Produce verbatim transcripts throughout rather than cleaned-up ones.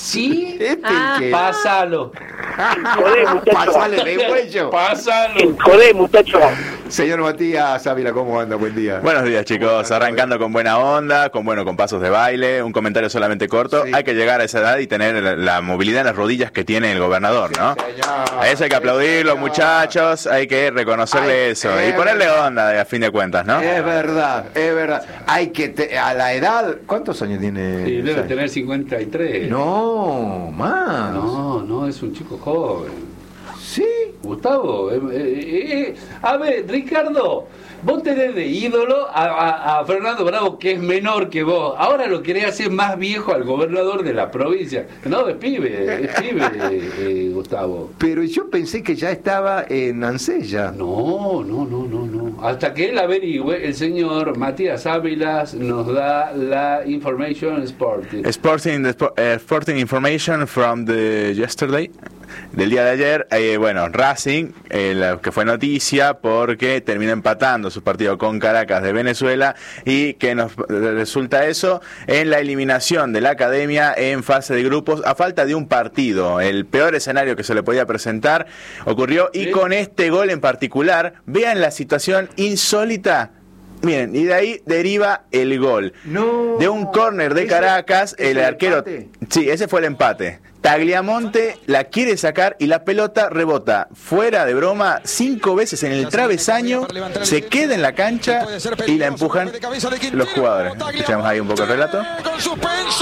¿Sí? Este Ah. que... Pásalo. Joder, muchacho. Pasale de huello. Pásalo. Joder, muchacho. Señor Matías Ávila, ¿cómo anda? Buen día. Buenos días, chicos. Arrancando con buena onda, con bueno, con pasos de baile, un comentario solamente corto. Sí. Hay que llegar a esa edad y tener la, la movilidad en las rodillas que tiene el gobernador, ¿no? Señor, A eso hay que aplaudirlo, señor. muchachos. Hay que reconocerle Ay, eso es y ponerle verdad. onda, a fin de cuentas, ¿no? Es verdad, es verdad. Hay que te- a la edad, ¿cuántos años tiene? Sí, debe Sai? tener cincuenta y tres. No, más. No, no, es un chico joven. Sí. Gustavo, eh, eh, eh, a ver, Ricardo, vos tenés de ídolo a, a- a Fernando Bravo, que es menor que vos. Ahora lo querés hacer más viejo al gobernador de la provincia. No, es pibe, es pibe, eh, eh, Gustavo. Pero yo pensé que ya estaba en Ansella. No, no, no, no, no. Hasta que él averigüe, el señor Matías Ávilas nos da la information sporting. Sporting, the spo- eh, Sporting information from the yesterday, del día de ayer. Eh, bueno, Racing, eh, la- que fue noticia porque terminó empatando su partido con Caracas de Venezuela y que nos resulta eso en la eliminación de la academia en fase de grupos a falta de un partido. El peor escenario que se le podía presentar ocurrió y ¿Sí? con este gol en particular, vean la situación insólita. Miren, y de ahí deriva el gol. No. De un córner de ¿Ese- Caracas, ese el el arquero... empate? Sí, ese fue el empate. Tagliamonte la quiere sacar y la pelota rebota fuera de broma cinco veces en el travesaño, se queda en la cancha y la empujan los jugadores. Escuchamos ahí un poco el relato. Con suspenso.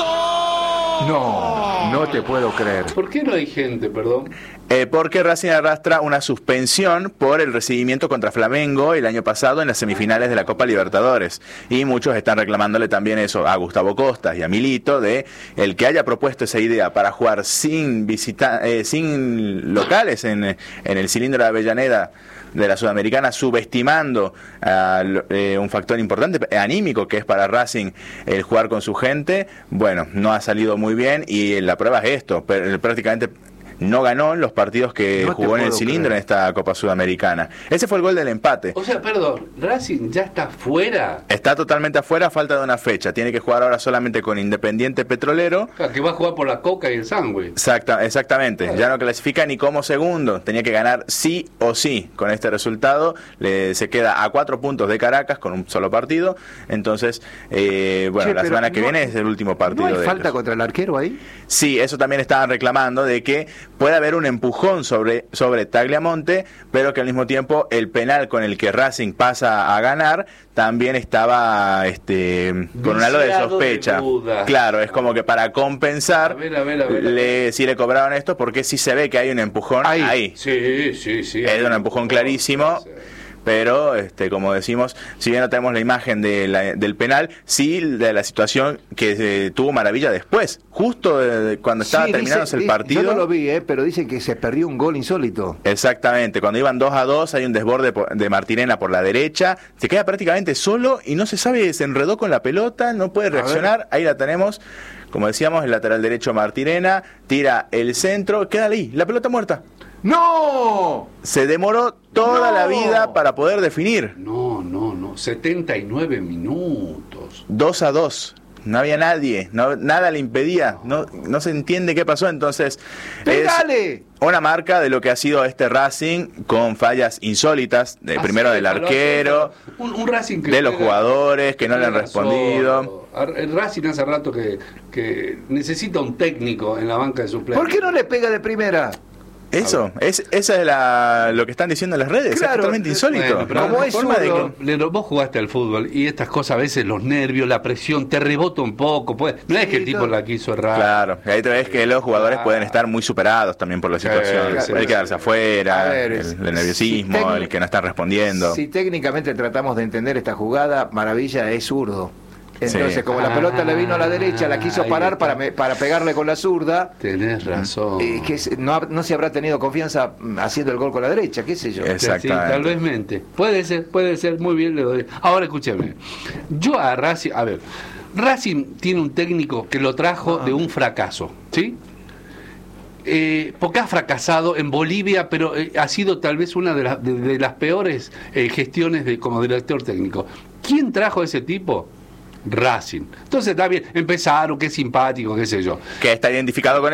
No, no te puedo creer. ¿Por qué no hay gente, perdón? Eh, porque Racing arrastra una suspensión por el recibimiento contra Flamengo el año pasado en las semifinales de la Copa Libertadores. Y muchos están reclamándole también eso a Gustavo Costas y a Milito, de el que haya propuesto esa idea para jugar sin visita, eh, sin locales en, en el cilindro de Avellaneda de la Sudamericana, subestimando a eh, un factor importante, eh, anímico, que es para Racing el jugar con su gente. Bueno, no ha salido muy bien y la prueba es esto, pero prácticamente no ganó en los partidos que No te jugó en el puedo cilindro creer. en esta Copa Sudamericana. Ese fue el gol del empate. O sea, perdón, Racing ya está fuera. Está totalmente afuera a falta de una fecha. Tiene que jugar ahora solamente con Independiente Petrolero. Ah, que va a jugar por la coca y el sándwich. Exacta, exactamente. Ya no clasifica ni como segundo. Tenía que ganar sí o sí. Con este resultado le, se queda a cuatro puntos de Caracas con un solo partido. Entonces, eh, bueno, Che, la pero semana que no- viene es el último partido ¿No hay de falta ellos. contra el arquero ahí? Sí, eso también estaban reclamando, de que puede haber un empujón sobre, sobre Tagliamonte, pero que al mismo tiempo el penal con el que Racing pasa a ganar también estaba este, con un halo de Viciado de sospecha. duda. Claro, es como que para compensar, A ver, a ver, a ver, a ver. le, sí le cobraron esto, porque sí se ve que hay un empujón Ahí. ahí. Sí, sí, sí. Es un empujón clarísimo. Pero, este, como decimos, si bien no tenemos la imagen de la- del penal, sí de la situación que eh, tuvo Maravilla después, justo de- cuando estaba Sí, terminándose dice- el dice- partido. Yo no lo vi, eh, pero dicen que se perdió un gol insólito. Exactamente, cuando iban dos a dos hay un desborde por- de Martirena por la derecha, se queda prácticamente solo y no se sabe, se enredó con la pelota, no puede reaccionar, ahí la tenemos, como decíamos, el lateral derecho Martirena, tira el centro, queda ahí, la pelota muerta. ¡No! Se demoró toda No. la vida para poder definir. No, no, no. setenta y nueve minutos. dos a dos. No había nadie, no, nada le impedía, no, no se entiende qué pasó, entonces ¡Pégale! es una marca de lo que ha sido este Racing, con fallas insólitas, de, Ah, primero sí, del para- arquero, Un, un Racing que de los juega- jugadores que no le han juega respondido. solo. Ar- El Racing hace rato que, que necesita un técnico en la banca de suplentes. ¿Por qué no le pega de primera? Eso, es, esa es la, lo que están diciendo en las redes, Claro, es totalmente insólito. Bueno, pero No como hay es forma de zurdo, que- Leandro, vos jugaste al fútbol y estas cosas a veces, los nervios, la presión, te rebota un poco. Pues, no es que el Sí, tipo todo. la quiso errar. Claro, y ahí te ves que los jugadores pueden estar muy superados también por la Sí, situación, sí, puede sí. quedarse afuera, A ver, el, es- el nerviosismo, si técnic- el que no está respondiendo. Si técnicamente tratamos de entender esta jugada, Maravilla es zurdo. Entonces, Sí. como la pelota le vino a la derecha, la quiso Ahí parar está. para, me- para pegarle con la zurda. Tenés razón. eh, que se- no, ha- no se habrá tenido confianza mm, haciendo el gol con la derecha, qué sé yo. Es- Sí, Exactamente. tal vez mente. Puede ser, puede ser, muy bien le doy. Ahora escúcheme. Yo a Racing, a ver, Racing tiene un técnico que lo trajo de un fracaso, ¿sí? Eh, porque ha fracasado en Bolivia, pero eh, ha sido tal vez una de, las de, de las peores eh, gestiones de, como director técnico. ¿Quién trajo a ese tipo? Racing. Entonces está bien, empezaron, qué simpático, qué sé yo. Que está identificado con